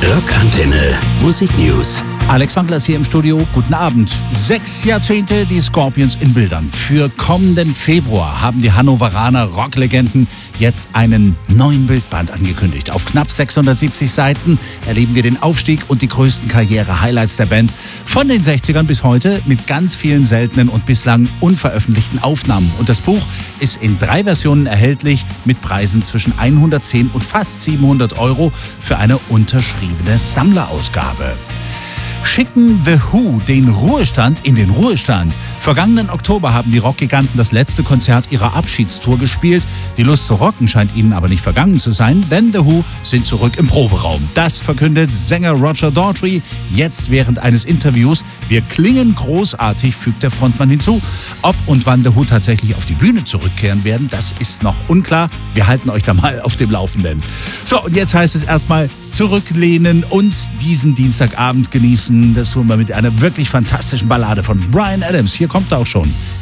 Rockantenne Musik News. Alex Wankler ist hier im Studio. Guten Abend. 6 Jahrzehnte die Scorpions in Bildern. Für kommenden Februar haben die Hannoveraner Rocklegenden jetzt einen neuen Bildband angekündigt. Auf knapp 670 Seiten erleben wir den Aufstieg und die größten Karriere-Highlights der Band von den 60ern bis heute mit ganz vielen seltenen und bislang unveröffentlichten Aufnahmen. Und das Buch ist in 3 Versionen erhältlich mit Preisen zwischen 110 und fast 700 € für eine unterschriebene Sammlerausgabe. Schicken The Who den Ruhestand in den Ruhestand. Vergangenen Oktober haben die Rockgiganten das letzte Konzert ihrer Abschiedstour gespielt. Die Lust zu rocken scheint ihnen aber nicht vergangen zu sein, denn The Who sind zurück im Proberaum. Das verkündet Sänger Roger Daltrey jetzt während eines Interviews. Wir klingen großartig, fügt der Frontmann hinzu. Ob und wann The Who tatsächlich auf die Bühne zurückkehren werden, das ist noch unklar. Wir halten euch da mal auf dem Laufenden. So, und jetzt heißt es erstmal zurücklehnen und diesen Dienstagabend genießen. Das tun wir mit einer wirklich fantastischen Ballade von Bryan Adams. Hier kommt er auch schon.